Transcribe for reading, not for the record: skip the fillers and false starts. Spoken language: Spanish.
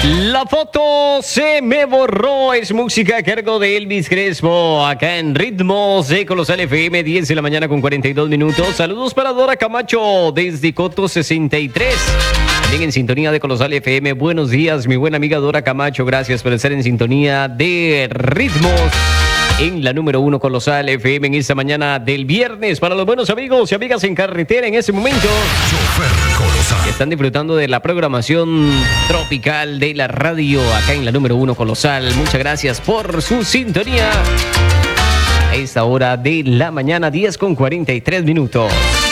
La foto se me borró, es música a cargo de Elvis Crespo, acá en Ritmos de Colosal FM, 10 de la mañana con 42 minutos. Saludos para Dora Camacho desde Coto 63. También en sintonía de Colosal FM. Buenos días, mi buena amiga Dora Camacho. Gracias por estar en sintonía de Ritmos en la número 1 Colosal FM en esta mañana del viernes. Para los buenos amigos y amigas en carretera en este momento, que están disfrutando de la programación tropical de la radio acá en la número 1 Colosal. Muchas gracias por su sintonía a esta hora de la mañana, 10 con 43 minutos.